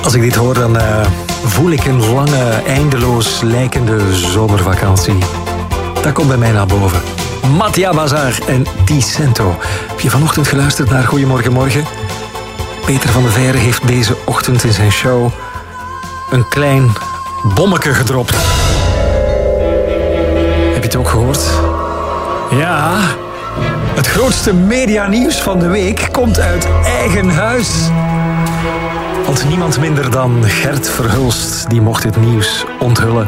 Als ik dit hoor, dan voel ik een lange, eindeloos lijkende zomervakantie. Dat komt bij mij naar boven. Mattia Bazar en Ticento. Heb je vanochtend geluisterd naar Goedemorgen Morgen? Peter van der Veire heeft deze ochtend in zijn show een klein bommetje gedropt. Heb je het ook gehoord? Ja, het grootste medianieuws van de week komt uit eigen huis. Want niemand minder dan Gert Verhulst die mocht het nieuws onthullen.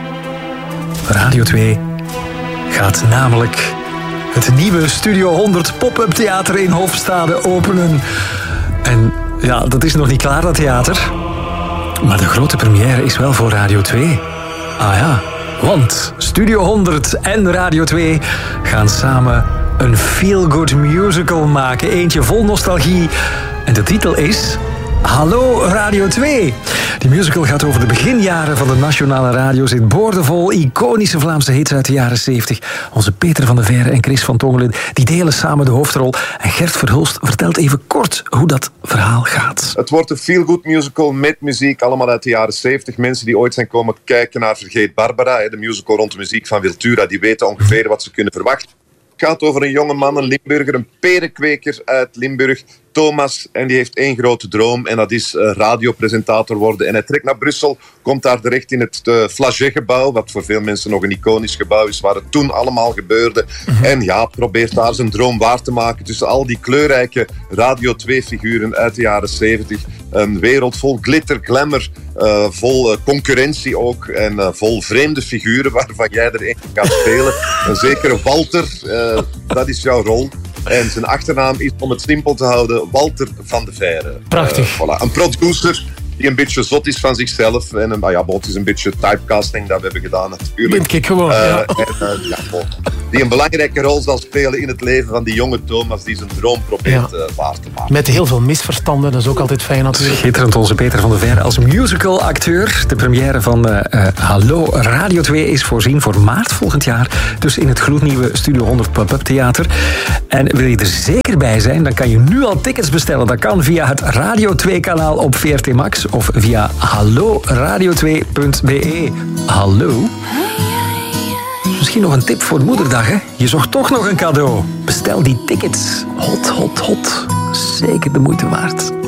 Radio 2 gaat namelijk het nieuwe Studio 100 pop-up theater in Hofstade openen. En ja, dat is nog niet klaar, dat theater. Maar de grote première is wel voor Radio 2. Ah ja, want Studio 100 en Radio 2 gaan samen een feel-good musical maken. Eentje vol nostalgie. En de titel is Hallo Radio 2. Die musical gaat over de beginjaren van de nationale radio. Zit boordevol iconische Vlaamse hits uit de jaren 70. Onze Peter van der Veire en Chris van Tongelen die delen samen de hoofdrol. En Gert Verhulst vertelt even kort hoe dat verhaal gaat. Het wordt een feel-good musical met muziek, allemaal uit de jaren 70. Mensen die ooit zijn komen kijken naar Vergeet Barbara, de musical rond de muziek van Wiltura, die weten ongeveer wat ze kunnen verwachten. Het gaat over een jonge man, een Limburger, een perenkweker uit Limburg, Thomas. En die heeft één grote droom en dat is radiopresentator worden. En hij trekt naar Brussel, komt daar terecht in het Flagey-gebouw, wat voor veel mensen nog een iconisch gebouw is, waar het toen allemaal gebeurde. En ja, probeert daar zijn droom waar te maken tussen al die kleurrijke Radio 2-figuren uit de jaren 70. Een wereld vol glitter, glamour, vol concurrentie ook en vol vreemde figuren waarvan jij er één gaat spelen. Een zekere Walter, dat is jouw rol. En zijn achternaam is, om het simpel te houden, Walter van der Veire. Prachtig. Voilà. Een producer die een beetje zot is van zichzelf. En het is een beetje typecasting dat we hebben gedaan natuurlijk. Kijk gewoon. Die een belangrijke rol zal spelen in het leven van die jonge Thomas die zijn droom probeert waar te maken. Met heel veel misverstanden, dat is ook altijd fijn natuurlijk. Schitterend, onze Peter van der Veire als musicalacteur. De première van Hallo Radio 2 is voorzien voor maart volgend jaar. Dus in het gloednieuwe Studio 100 Pop-up Theater. En wil je er zeker bij zijn, dan kan je nu al tickets bestellen. Dat kan via het Radio 2 kanaal op VRT Max of via halloradio2.be. Hallo? Misschien nog een tip voor Moederdag, hè? Je zocht toch nog een cadeau. Bestel die tickets. Hot, hot, hot. Zeker de moeite waard.